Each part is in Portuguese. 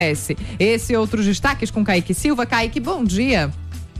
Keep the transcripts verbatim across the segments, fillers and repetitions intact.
Esse e outros destaques com Kaique Silva. Kaique, bom dia.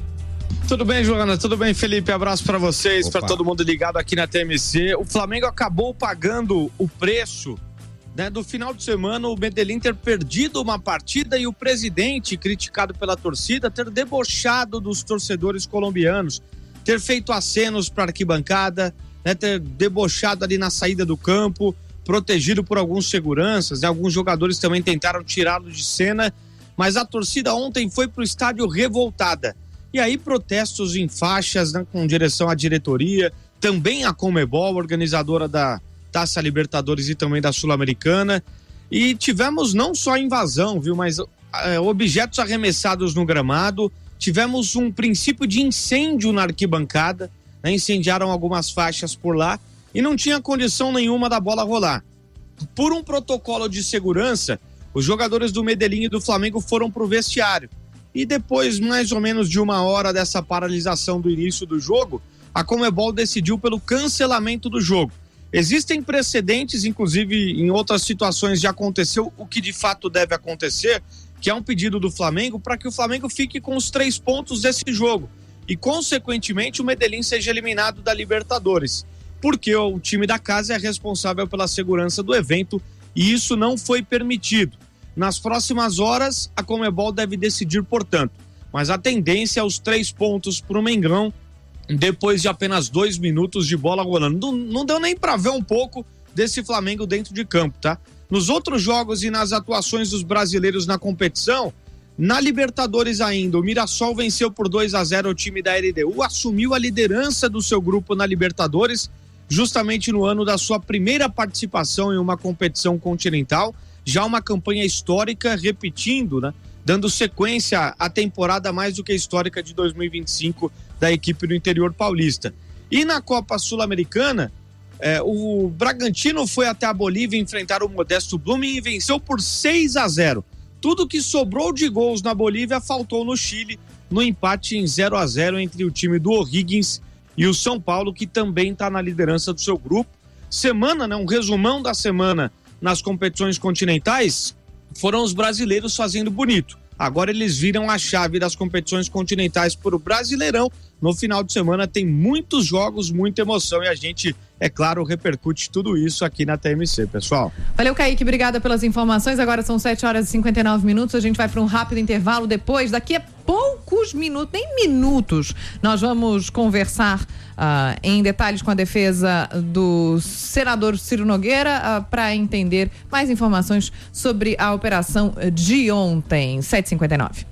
Tudo bem, Joana? Tudo bem, Felipe? Abraço para vocês, para todo mundo ligado aqui na T M C. O Flamengo acabou pagando o preço, né, do final de semana, o Medellín ter perdido uma partida e o presidente, criticado pela torcida, ter debochado dos torcedores colombianos, ter feito acenos para arquibancada, né, ter debochado ali na saída do campo, protegido por alguns seguranças, né? Alguns jogadores também tentaram tirá-lo de cena, mas a torcida ontem foi para o estádio revoltada. E aí protestos em faixas, né, com direção à diretoria, também a Conmebol, organizadora da Taça Libertadores e também da Sul-Americana. E tivemos não só invasão, viu, mas é, objetos arremessados no gramado, tivemos um princípio de incêndio na arquibancada, né? Incendiaram algumas faixas por lá, e não tinha condição nenhuma da bola rolar. Por um protocolo de segurança, os jogadores do Medellín e do Flamengo foram para o vestiário. E depois, mais ou menos de uma hora dessa paralisação do início do jogo, a Conmebol decidiu pelo cancelamento do jogo. Existem precedentes, inclusive em outras situações já aconteceu o que de fato deve acontecer, que é um pedido do Flamengo para que o Flamengo fique com os três pontos desse jogo. E, consequentemente, o Medellín seja eliminado da Libertadores. Porque o time da casa é responsável pela segurança do evento e isso não foi permitido. Nas próximas horas, a Conmebol deve decidir, portanto. Mas a tendência é os três pontos para o Mengão, depois de apenas dois minutos de bola rolando. Não, não deu nem para ver um pouco desse Flamengo dentro de campo, tá? Nos outros jogos e nas atuações dos brasileiros na competição, na Libertadores ainda, o Mirassol venceu por dois a zero o time da L D U, assumiu a liderança do seu grupo na Libertadores, justamente no ano da sua primeira participação em uma competição continental, já uma campanha histórica, repetindo, né, dando sequência à temporada mais do que histórica de dois mil e vinte e cinco da equipe do interior paulista. E na Copa Sul-Americana, eh, o Bragantino foi até a Bolívia enfrentar o modesto Blooming e venceu por seis a zero. Tudo que sobrou de gols na Bolívia faltou no Chile, no empate em zero a zero entre o time do O'Higgins e o São Paulo, que também está na liderança do seu grupo. Semana, né, um resumão da semana nas competições continentais, foram os brasileiros fazendo bonito. Agora eles viram a chave das competições continentais para o Brasileirão. No final de semana tem muitos jogos, muita emoção e a gente, é claro, repercute tudo isso aqui na T M C, pessoal. Valeu, Kaique, obrigada pelas informações. Agora são sete horas e cinquenta e nove minutos, a gente vai para um rápido intervalo. Depois, daqui a poucos minutos, nem minutos, nós vamos conversar uh, em detalhes com a defesa do senador Ciro Nogueira uh, para entender mais informações sobre a operação de ontem. sete e cinquenta e nove.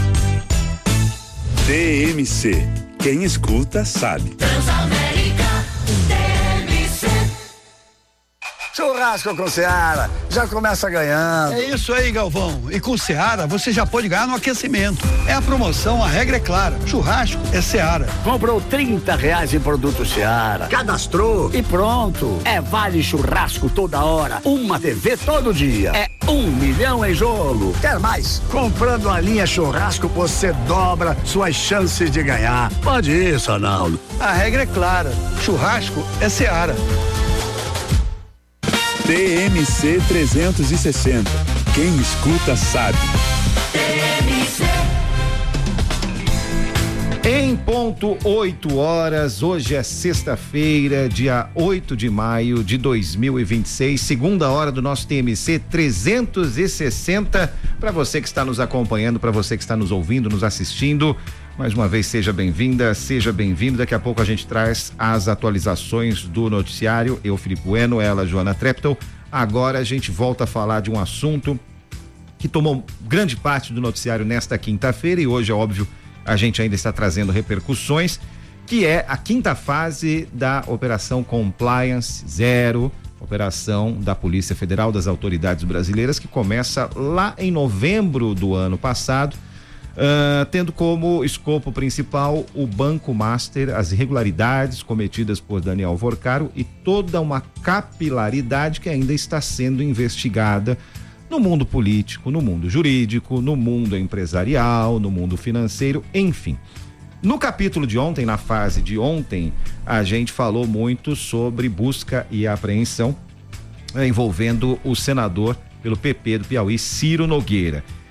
T M C. Quem escuta sabe. Transamérica, T M C. Churrasco com Seara, já começa ganhando. É isso aí, Galvão. E com Seara você já pode ganhar no aquecimento. É a promoção, a regra é clara. Churrasco é Seara. Comprou trinta reais em produto Seara, cadastrou e pronto. É vale churrasco toda hora, uma T V todo dia. É um milhão em jogo. Quer mais? Comprando a linha churrasco você dobra suas chances de ganhar. Pode isso, Ronaldo. A regra é clara. Churrasco é Seara. T M C trezentos e sessenta. Quem escuta sabe. T M C. Em ponto oito horas, hoje é sexta-feira, dia oito de maio de dois mil e vinte e seis, segunda hora do nosso T M C trezentos e sessenta. Para você que está nos acompanhando, para você que está nos ouvindo, nos assistindo, mais uma vez seja bem-vinda, seja bem-vindo. Daqui a pouco a gente traz as atualizações do noticiário. Eu, Felipe Bueno, ela, Joana Treptow. Agora a gente volta a falar de um assunto que tomou grande parte do noticiário nesta quinta-feira e hoje, é óbvio, a gente ainda está trazendo repercussões, que é a quinta fase da Operação Compliance Zero, operação da Polícia Federal, das autoridades brasileiras, que começa lá em novembro do ano passado, uh, tendo como escopo principal o Banco Master, as irregularidades cometidas por Daniel Vorcaro e toda uma capilaridade que ainda está sendo investigada no mundo político, no mundo jurídico, no mundo empresarial, no mundo financeiro, enfim. No capítulo de ontem, na fase de ontem, a gente falou muito sobre busca e apreensão eh, envolvendo o senador pelo P P do Piauí, Ciro Nogueira.